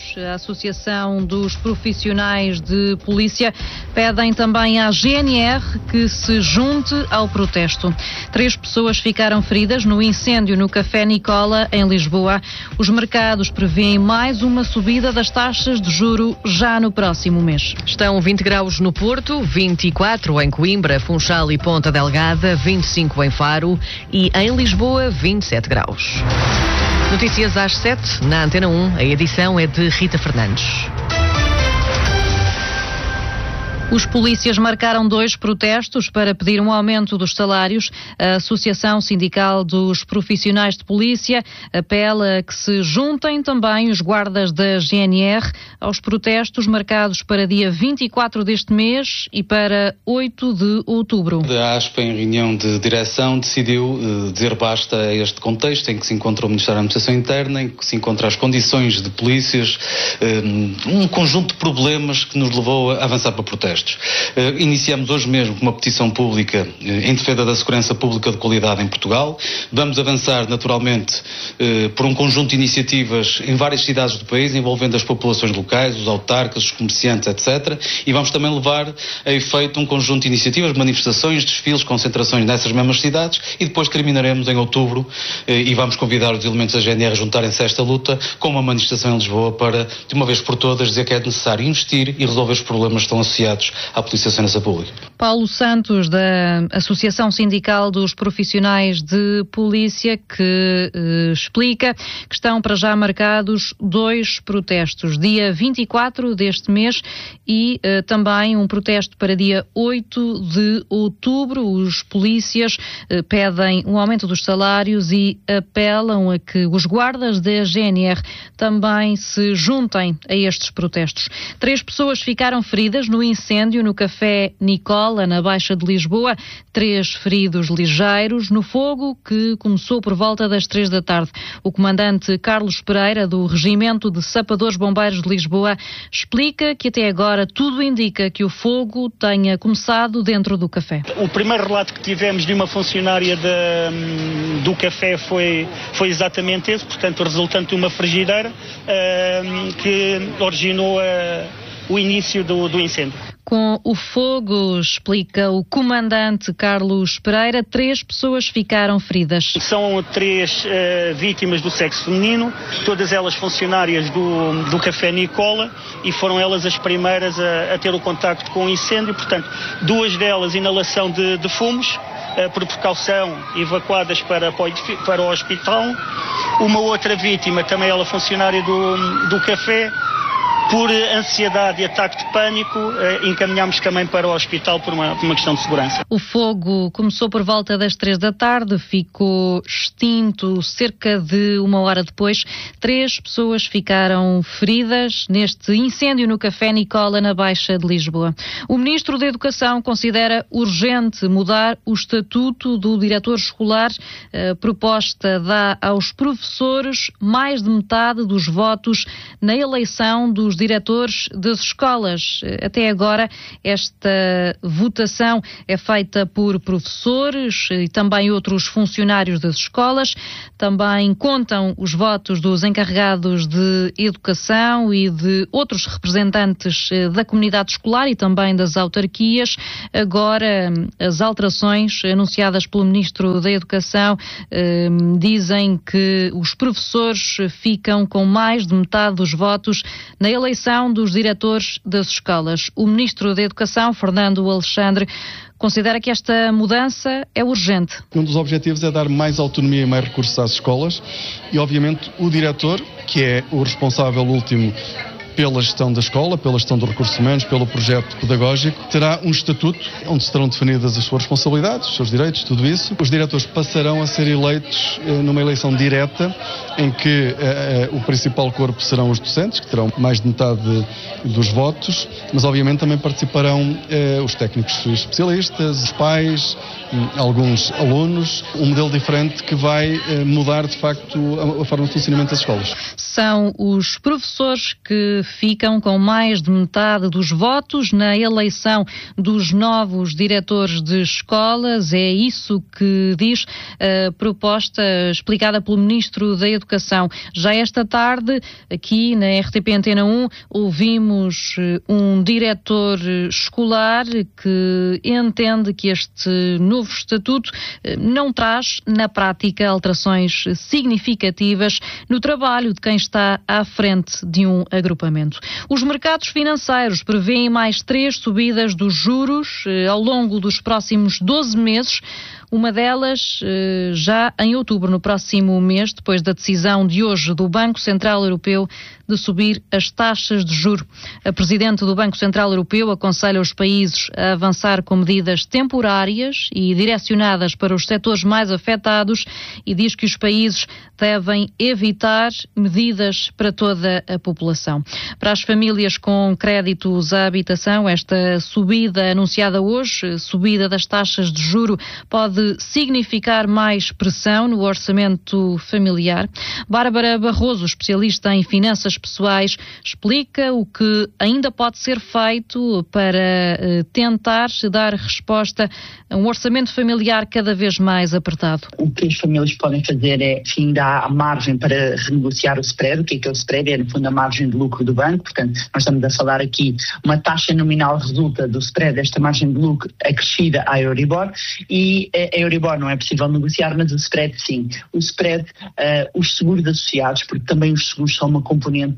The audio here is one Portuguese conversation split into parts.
a Associação dos Profissionais de Polícia, pedem também à GNR que se junte ao protesto. 3 pessoas ficaram feridas no incêndio no Café Nicola, em Lisboa. Os mercados prevêem mais uma subida das taxas de juro já no próximo mês. Estão 20 graus no Porto, 24 em Coimbra, Funchal e Ponta Delgada, 25 em Faro e em Lisboa, 27 graus. Notícias às 7, na Antena 1. A edição é de Rita Fernandes. Os polícias marcaram 2 protestos para pedir um aumento dos salários. A Associação Sindical dos Profissionais de Polícia apela a que se juntem também os guardas da GNR aos protestos marcados para dia 24 deste mês e para 8 de outubro. A ASP, em reunião de direção, decidiu dizer basta a este contexto em que se encontra o Ministério da Administração Interna, em que se encontra as condições de polícias, um conjunto de problemas que nos levou a avançar para protestos. Iniciamos hoje mesmo uma petição pública em defesa da segurança pública de qualidade em Portugal. Vamos avançar naturalmente por um conjunto de iniciativas em várias cidades do país, envolvendo as populações locais, os autarcas, os comerciantes, etc. E vamos também levar a efeito um conjunto de iniciativas, manifestações, desfiles, concentrações nessas mesmas cidades e depois terminaremos em outubro e vamos convidar os elementos da GNR a juntarem-se a esta luta com uma manifestação em Lisboa para, de uma vez por todas, dizer que é necessário investir e resolver os problemas que estão associados à Polícia de Segurança Pública. Paulo Santos, da Associação Sindical dos Profissionais de Polícia, que explica que estão para já marcados 2 protestos, dia 24 deste mês e também um protesto para dia 8 de outubro. Os polícias pedem um aumento dos salários e apelam a que os guardas da GNR também se juntem a estes protestos. 3 pessoas ficaram feridas no incêndio no Café Nicola, na Baixa de Lisboa. 3 feridos ligeiros no fogo que começou por volta das 3 da tarde. O comandante Carlos Pereira, do Regimento de Sapadores Bombeiros de Lisboa, explica que até agora tudo indica que o fogo tenha começado dentro do café. O primeiro relato que tivemos de uma funcionária do café foi exatamente esse, portanto, resultante de uma frigideira que originou o início do incêndio. Com o fogo, explica o comandante Carlos Pereira, 3 pessoas ficaram feridas. São 3 vítimas do sexo feminino, todas elas funcionárias do Café Nicola, e foram elas as primeiras a ter o contacto com o incêndio. Portanto, 2 delas inalação de fumos, por precaução evacuadas para o hospital. Uma outra vítima, também ela funcionária do café, por ansiedade e ataque de pânico, encaminhámos também para o hospital por uma questão de segurança. O fogo começou por volta das 3 da tarde, ficou extinto cerca de 1 hora depois. 3 pessoas ficaram feridas neste incêndio no Café Nicola, na Baixa de Lisboa. O Ministro da Educação considera urgente mudar o estatuto do diretor escolar. A proposta dá aos professores mais de metade dos votos na eleição dos diretores das escolas. Até agora, esta votação é feita por professores e também outros funcionários das escolas. Também contam os votos dos encarregados de educação e de outros representantes da comunidade escolar e também das autarquias. Agora, as alterações anunciadas pelo Ministro da Educação dizem que os professores ficam com mais de metade dos votos na eleição dos diretores das escolas. O Ministro da Educação, Fernando Alexandre, considera que esta mudança é urgente. Um dos objetivos é dar mais autonomia e mais recursos às escolas e, obviamente, o diretor, que é o responsável último pela gestão da escola, pela gestão dos recursos humanos, pelo projeto pedagógico, terá um estatuto onde estarão definidas as suas responsabilidades, os seus direitos, tudo isso. Os diretores passarão a ser eleitos numa eleição direta, em que o principal corpo serão os docentes, que terão mais de metade dos votos, mas obviamente também participarão os técnicos especialistas, os pais, alguns alunos, um modelo diferente que vai mudar de facto a forma de funcionamento das escolas. São os professores que ficam com mais de metade dos votos na eleição dos novos diretores de escolas. É isso que diz a proposta explicada pelo Ministro da Educação. Já esta tarde, aqui na RTP Antena 1, ouvimos um diretor escolar que entende que este novo estatuto não traz, na prática, alterações significativas no trabalho de quem está à frente de um agrupamento. Os mercados financeiros prevêem mais 3 subidas dos juros ao longo dos próximos 12 meses. Uma delas já em outubro, no próximo mês, depois da decisão de hoje do Banco Central Europeu de subir as taxas de juro. A Presidente do Banco Central Europeu aconselha os países a avançar com medidas temporárias e direcionadas para os setores mais afetados e diz que os países devem evitar medidas para toda a população. Para as famílias com créditos à habitação, esta subida anunciada hoje, subida das taxas de juro, pode significar mais pressão no orçamento familiar. Bárbara Barroso, especialista em finanças pessoais, explica o que ainda pode ser feito para tentar dar resposta a um orçamento familiar cada vez mais apertado. O que as famílias podem fazer é, sim, dar a margem para renegociar o spread. O que é o spread? É, no fundo, a margem de lucro do banco. Portanto, nós estamos a falar aqui, uma taxa nominal resulta do spread, desta margem de lucro acrescida à Euribor, e a Euribor não é possível negociar, mas o spread sim. O spread, os seguros associados, porque também os seguros são uma componente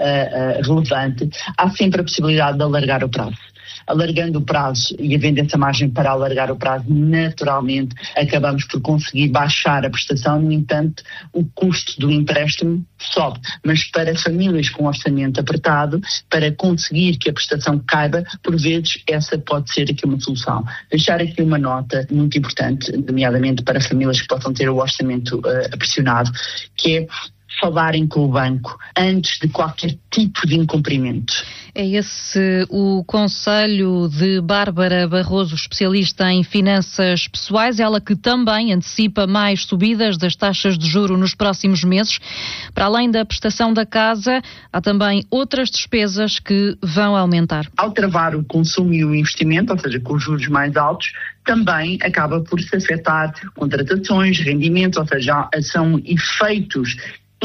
relevante, há sempre a possibilidade de alargar o prazo. Alargando o prazo e havendo essa margem para alargar o prazo, naturalmente acabamos por conseguir baixar a prestação. No entanto, o custo do empréstimo sobe. Mas para famílias com orçamento apertado, para conseguir que a prestação caiba, por vezes essa pode ser aqui uma solução. Deixar aqui uma nota muito importante, nomeadamente para famílias que possam ter o orçamento pressionado, que é falarem com o banco antes de qualquer tipo de incumprimento. É esse o conselho de Bárbara Barroso, especialista em finanças pessoais, ela que também antecipa mais subidas das taxas de juro nos próximos meses. Para além da prestação da casa, há também outras despesas que vão aumentar. Ao travar o consumo e o investimento, ou seja, com os juros mais altos, também acaba por se afetar contratações, rendimentos, ou seja, são efeitos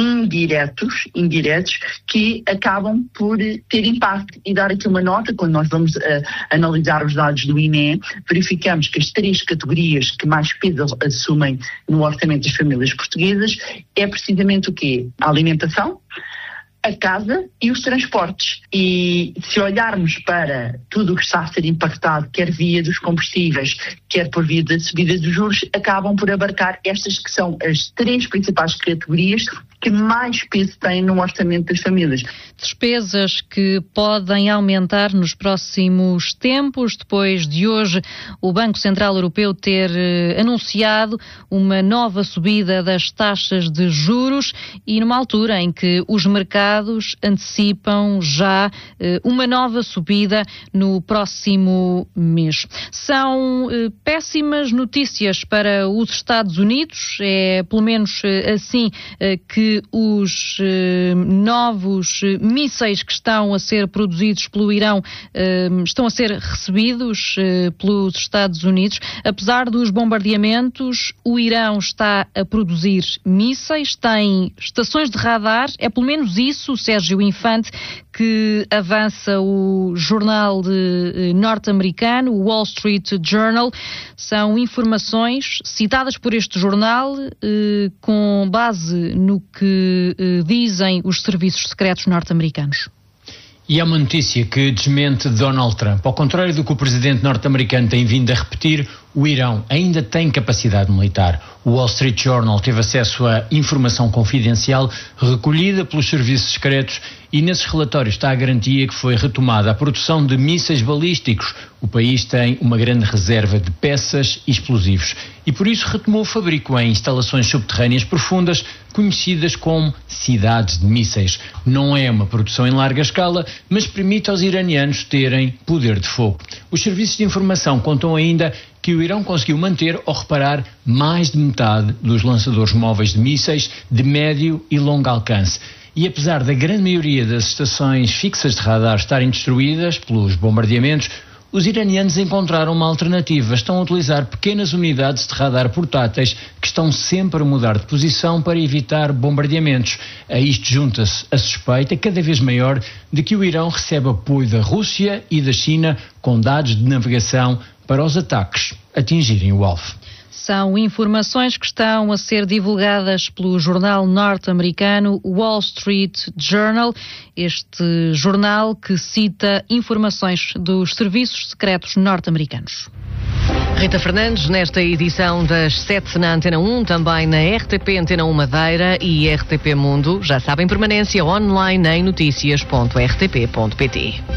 indiretos que acabam por ter impacto. E dar aqui uma nota, quando nós vamos analisar os dados do INE, verificamos que as 3 categorias que mais peso assumem no orçamento das famílias portuguesas é precisamente o quê? A alimentação, a casa e os transportes. E se olharmos para tudo o que está a ser impactado, quer via dos combustíveis, quer por via da subida dos juros, acabam por abarcar estas que são as 3 principais categorias que mais peso têm no orçamento das famílias. Despesas que podem aumentar nos próximos tempos, depois de hoje o Banco Central Europeu ter anunciado uma nova subida das taxas de juros e numa altura em que os mercados antecipam já uma nova subida no próximo mês. São péssimas notícias para os Estados Unidos, é pelo menos assim que os novos mísseis que estão a ser produzidos pelo Irão estão a ser recebidos pelos Estados Unidos. Apesar dos bombardeamentos, o Irão está a produzir mísseis, tem estações de radar, é pelo menos isso, Sérgio Infante, que avança o jornal norte-americano, o Wall Street Journal. São informações citadas por este jornal com base no que dizem os serviços secretos norte-americanos. E é uma notícia que desmente Donald Trump. Ao contrário do que o presidente norte-americano tem vindo a repetir, o Irão ainda tem capacidade militar. O Wall Street Journal teve acesso a informação confidencial recolhida pelos serviços secretos e nesses relatórios está a garantia que foi retomada a produção de mísseis balísticos. O país tem uma grande reserva de peças e explosivos e por isso retomou o fabrico em instalações subterrâneas profundas conhecidas como cidades de mísseis. Não é uma produção em larga escala, mas permite aos iranianos terem poder de fogo. Os serviços de informação contam ainda que o Irão conseguiu manter ou reparar mais de metade dos lançadores móveis de mísseis de médio e longo alcance. e apesar da grande maioria das estações fixas de radar estarem destruídas pelos bombardeamentos, os iranianos encontraram uma alternativa. Estão a utilizar pequenas unidades de radar portáteis que estão sempre a mudar de posição para evitar bombardeamentos. A isto junta-se a suspeita cada vez maior de que o Irão recebe apoio da Rússia e da China com dados de navegação para os ataques atingirem o alvo. São informações que estão a ser divulgadas pelo jornal norte-americano Wall Street Journal, este jornal que cita informações dos serviços secretos norte-americanos. Rita Fernandes, nesta edição das 7 na Antena 1, também na RTP Antena 1 Madeira e RTP Mundo. Já sabem, permanência online em noticias.rtp.pt.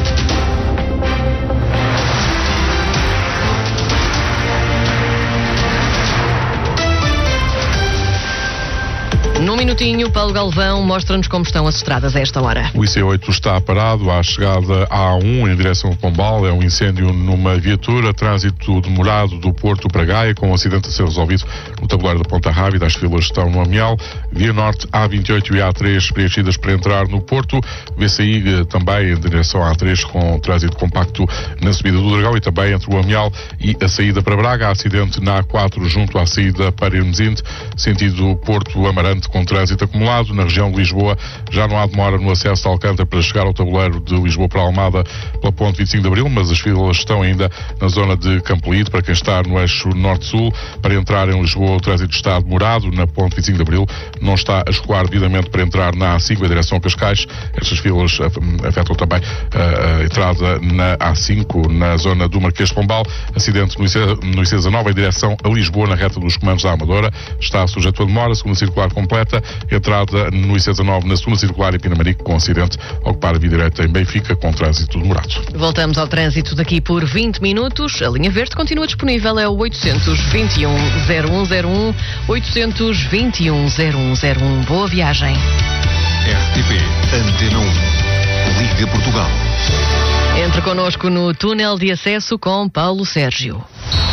Num minutinho, Paulo Galvão mostra-nos como estão as estradas a esta hora. O IC8 está parado à chegada à A1 em direção ao Pombal. É um incêndio numa viatura, trânsito demorado do Porto para Gaia, com um acidente a ser resolvido no tabuleiro da Ponta Rábida. As filas estão no Amial. Via Norte, A28 e A3 preenchidas para entrar no Porto. VCI também em direção à A3 com trânsito compacto na subida do Dragão e também entre o Amial e a saída para Braga. Há acidente na A4 junto à saída para Hermesinde, sentido Porto-Amarante, com trânsito acumulado. Na região de Lisboa já não há demora no acesso de Alcântara para chegar ao tabuleiro de Lisboa para Almada pela ponte 25 de Abril, mas as filas estão ainda na zona de Campolide para quem está no eixo norte-sul. Para entrar em Lisboa o trânsito está demorado na ponte 25 de Abril, não está a escoar devidamente para entrar na A5 em direção a Cascais. Estas filas afetam também a entrada na A5 na zona do Marquês de Pombal. Acidente no IC19 em direção a Lisboa na reta dos comandos da Amadora, está sujeito a demora. Segunda circular completa, entrada no IC19 na segunda circular em Pinamarico, com acidente a ocupar a via direita em Benfica, com trânsito demorado. Voltamos ao trânsito daqui por 20 minutos. A linha verde continua disponível, é o 821-0101, 821-0101. Boa viagem. RTP Antena 1, Liga Portugal. Entre connosco no túnel de acesso com Paulo Sérgio.